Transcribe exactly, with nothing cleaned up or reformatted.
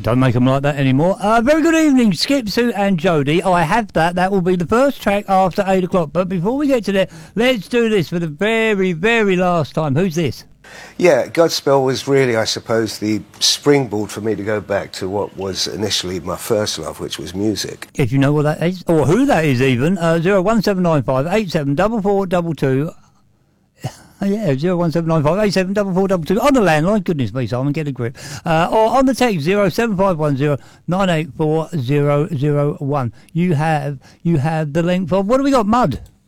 don't make them like that anymore. Uh, very good evening, Skip, Sue and Jodie. I have that. That will be the first track after eight o'clock. But before we get to that, let's do this for the very, very last time. Who's this? Yeah, Godspell was really, I suppose, the springboard for me to go back to what was initially my first love, which was music. If you know what that is, or who that is even, uh, zero one seven nine five eight seven four four two two. Yeah, zero one seven nine five eight seven four four two two on the landline. Goodness me, Simon, get a grip. Uh, or on the text zero seven five one zero nine eight four zero zero one. You have you have the length of, what do we got? Mud.